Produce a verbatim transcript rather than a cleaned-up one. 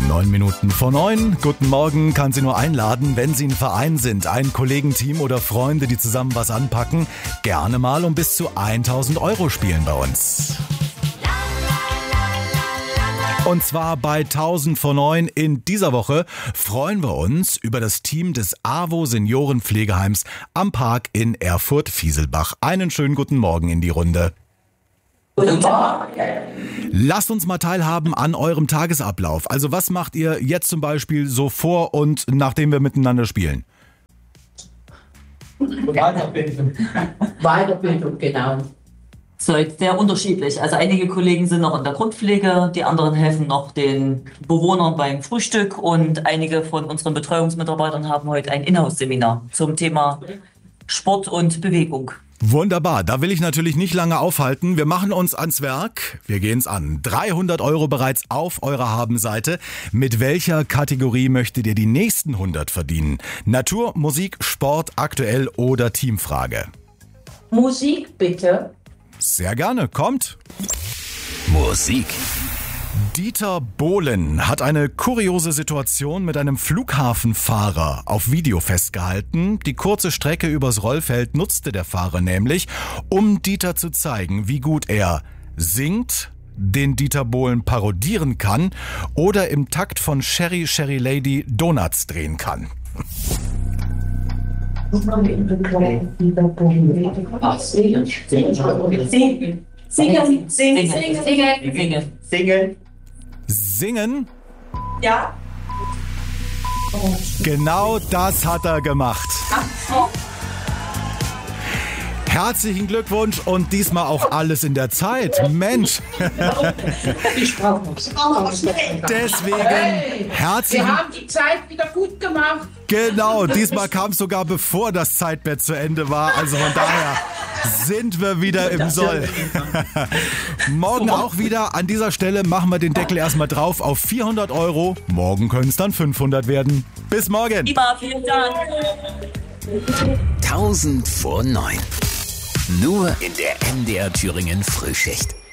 Neun Minuten vor neun. Guten Morgen kann Sie nur einladen, wenn Sie ein Verein sind, ein Kollegenteam oder Freunde, die zusammen was anpacken, gerne mal um bis zu tausend Euro spielen bei uns. Und zwar bei tausend vor neun in dieser Woche freuen wir uns über das Team des AWO Seniorenpflegeheims am Park in Erfurt-Fieselbach. Einen schönen guten Morgen in die Runde. Guten Morgen. Lasst uns mal teilhaben an eurem Tagesablauf. Also was macht ihr jetzt zum Beispiel so vor und nachdem wir miteinander spielen? Weiterbildung. Weiterbildung, genau. Es ist sehr unterschiedlich. Also einige Kollegen sind noch in der Grundpflege, die anderen helfen noch den Bewohnern beim Frühstück und einige von unseren Betreuungsmitarbeitern haben heute ein Inhouse-Seminar zum Thema Sport und Bewegung. Wunderbar, da will ich natürlich nicht lange aufhalten. Wir machen uns ans Werk. Wir gehen's an. dreihundert Euro bereits auf eurer Habenseite. Mit welcher Kategorie möchtet ihr die nächsten hundert verdienen? Natur, Musik, Sport, aktuell oder Teamfrage? Musik bitte. Sehr gerne, kommt. Musik. Dieter Bohlen hat eine kuriose Situation mit einem Flughafenfahrer auf Video festgehalten. Die kurze Strecke übers Rollfeld nutzte der Fahrer nämlich, um Dieter zu zeigen, wie gut er singt, den Dieter Bohlen parodieren kann oder im Takt von Sherry Sherry Lady Donuts drehen kann. Singen. Singen. Singen. Singen. Singen. Singen. Singen? Ja. Genau das hat er gemacht. Herzlichen Glückwunsch und diesmal auch alles in der Zeit. Mensch. Ich brauche noch. Deswegen Hey, herzlichen wir haben die Zeit wieder gut gemacht. Genau, diesmal kam es sogar bevor das Zeitbett zu Ende war. Also von daher sind wir wieder im Soll. Morgen auch wieder. An dieser Stelle machen wir den Deckel erstmal drauf auf vierhundert Euro. Morgen können es dann fünfhundert werden. Bis morgen. Lieber, vielen Dank. tausend vor neun. Nur in der M D R Thüringen Frühschicht.